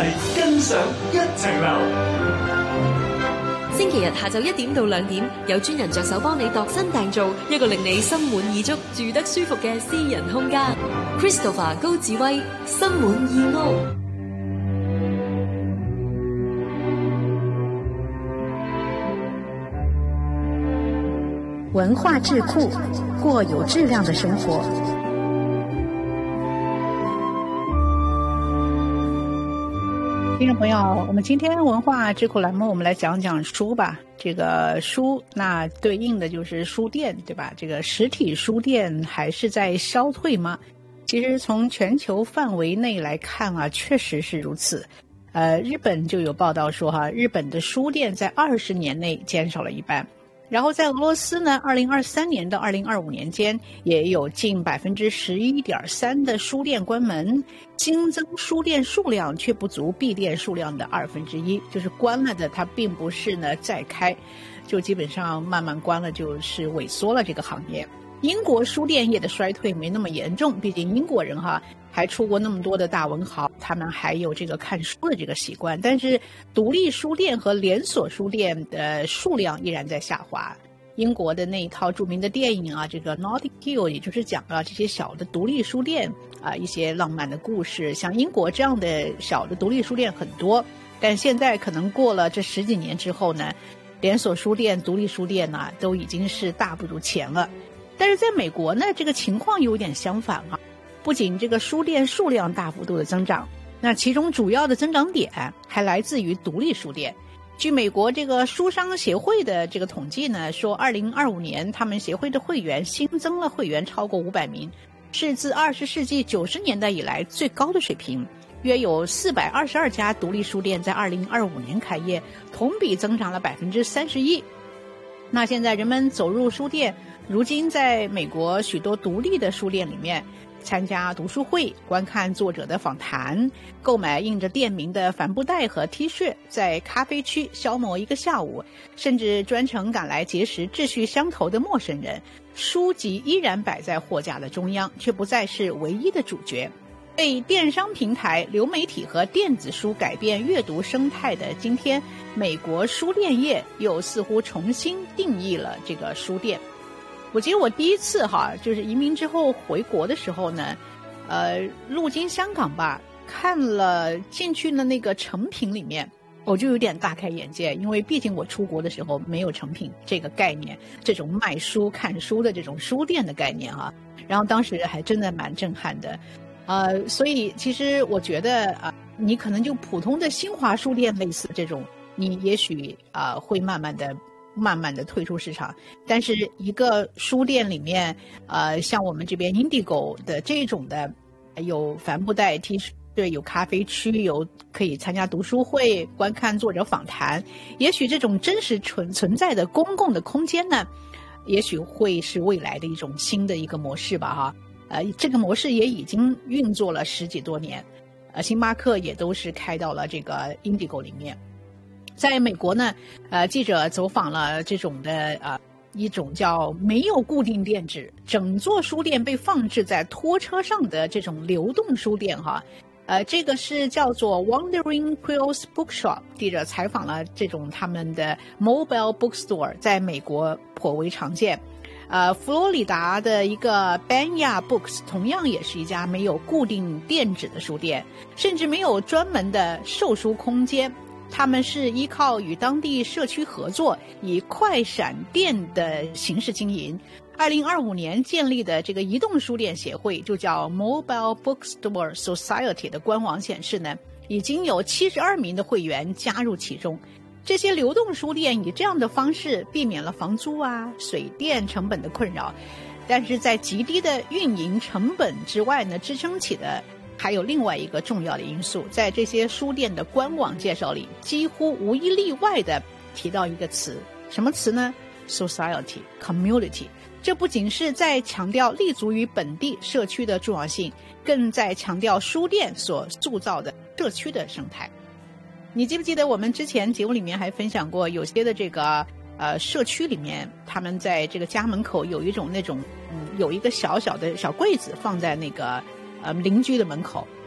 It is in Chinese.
齊跟上一齊流。 星期日下晝1點到2點，有專人着手幫你度身訂造一個令你心滿意足、住得舒服嘅私人空間。Christopher 高志威，心滿意屋。 文化智庫，過有質量的生活。听众朋友，我们今天文化智库栏目，我们来讲讲书吧。这个书，那对应的就是书店，对吧？这个实体书店还是在消退吗？其实从全球范围内来看啊，确实是如此。日本就有报道说日本的书店在20年内减少了一半。然后在俄罗斯呢，2023年到2025年间，也有近11.3%的书店关门，新增书店数量却不足闭店数量的1/2，就是关了的它并不是呢再开，就基本上慢慢关了，就是萎缩了这个行业。英国书店业的衰退没那么严重，毕竟英国人还出过那么多的大文豪，他们还有这个看书的这个习惯，但是独立书店和连锁书店的数量依然在下滑。英国的那一套著名的电影这个 Notting Hill 也就是讲了这些小的独立书店一些浪漫的故事。像英国这样的小的独立书店很多，但现在可能过了这10几年之后呢，连锁书店、独立书店都已经是大不如前了。但是在美国呢，这个情况有点相反不仅这个书店数量大幅度的增长，那其中主要的增长点还来自于独立书店。据美国这个书商协会的这个统计呢，说2025年他们协会的会员新增了会员超过500名，是自20世纪90年代以来最高的水平。约有422家独立书店在2025年开业，同比增长了31%。那现在人们走入书店，如今在美国许多独立的书店里面参加读书会，观看作者的访谈，购买印着店名的帆布袋和 T 恤，在咖啡区消磨一个下午，甚至专程赶来结识志趣相投的陌生人。书籍依然摆在货架的中央，却不再是唯一的主角。被电商平台、流媒体和电子书改变阅读生态的今天，美国书店业又似乎重新定义了这个书店。我记得我第一次就是移民之后回国的时候呢，路经香港吧，看了进去的那个成品里面，我就有点大开眼界，因为毕竟我出国的时候没有成品这个概念，这种卖书看书的这种书店的概念然后当时还真的蛮震撼的。所以其实我觉得你可能就普通的新华书店类似这种，你也许会慢慢的退出市场。但是一个书店里面像我们这边 Indigo 的这种的，有帆布袋 T 恤，有咖啡区，有可以参加读书会，观看作者访谈，也许这种真实存在的公共的空间呢，也许会是未来的一种新的一个模式吧这个模式也已经运作了10几多年，星巴克也都是开到了这个 Indigo 里面。在美国呢，记者走访了这种的一种叫没有固定店址，整座书店被放置在拖车上的这种流动书店这个是叫做 Wandering Quills Bookshop。记者采访了这种他们的 Mobile Bookstore， 在美国颇为常见。佛罗里达的一个 Banya Books 同样也是一家没有固定店址的书店，甚至没有专门的售书空间。他们是依靠与当地社区合作，以快闪店的形式经营。2025年建立的这个移动书店协会，就叫 Mobile Bookstore Society 的官网显示呢，已经有72名的会员加入其中。这些流动书店以这样的方式避免了房租水电成本的困扰，但是在极低的运营成本之外呢，支撑起的还有另外一个重要的因素，在这些书店的官网介绍里，几乎无一例外的提到一个词，什么词呢？ Society Community。 这不仅是在强调立足于本地社区的重要性，更在强调书店所塑造的社区的生态。你记不记得我们之前节目里面还分享过，有些的这个社区里面，他们在这个家门口有一个小小的小柜子放在那个邻居的门口，